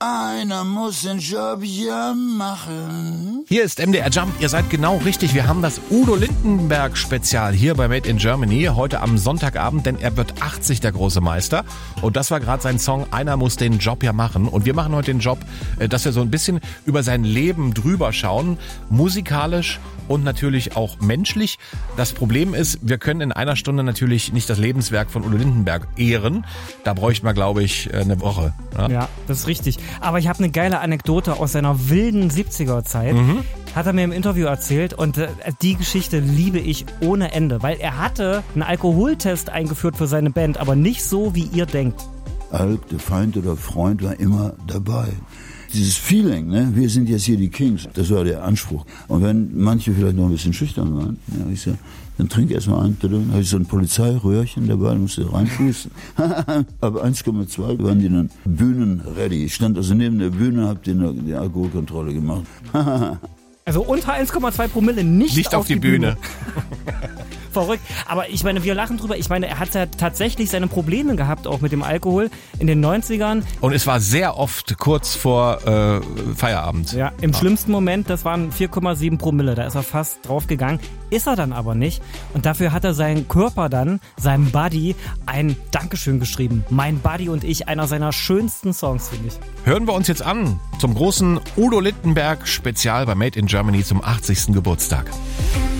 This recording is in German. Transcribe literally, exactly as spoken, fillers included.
einer muss den Job ja machen. Hier ist M D R Jump, ihr seid genau richtig. Wir haben das Udo Lindenberg Spezial hier bei Made in Germany, heute am Sonntagabend, denn er wird achtzig, der große Meister. Und das war gerade sein Song, einer muss den Job ja machen. Und wir machen heute den Job, dass wir so ein bisschen über sein Leben drüber schauen, musikalisch und natürlich auch menschlich. Das Problem ist, wir können in einer Stunde natürlich nicht das Lebenswerk von Udo Lindenberg ehren. Da bräuchte man, glaube ich, eine Woche. Ja, ja, das ist richtig. Aber ich habe eine geile Anekdote aus seiner wilden siebziger-Zeit. Mhm. Hat er mir im Interview erzählt und äh, die Geschichte liebe ich ohne Ende, weil er hatte einen Alkoholtest eingeführt für seine Band, aber nicht so, wie ihr denkt. Alk, der Feind oder Freund war immer dabei. Dieses Feeling, ne? Wir sind jetzt hier die Kings, das war der Anspruch. Und wenn manche vielleicht noch ein bisschen schüchtern waren, ja, ich sag, dann trink erst mal einen, dann habe ich so ein Polizeiröhrchen dabei, dann musste reinschießen. Ab eins Komma zwei waren die dann bühnenready. Ich stand also neben der Bühne, hab die, die Alkoholkontrolle gemacht. Also unter eins Komma zwei Promille nicht, nicht auf, auf die, die Bühne. Bühne. Verrückt. Aber ich meine, wir lachen drüber. Ich meine, er hat ja tatsächlich seine Probleme gehabt, auch mit dem Alkohol in den neunzigern. Und es war sehr oft kurz vor äh, Feierabend. Ja, im ah. schlimmsten Moment, das waren vier Komma sieben Promille. Da ist er fast drauf gegangen. Ist er dann aber nicht. Und dafür hat er seinen Körper dann, seinem Buddy, ein Dankeschön geschrieben. Mein Buddy und ich, einer seiner schönsten Songs, finde ich. Hören wir uns jetzt an zum großen Udo Lindenberg Spezial bei Made in Germany zum achtzigsten Geburtstag.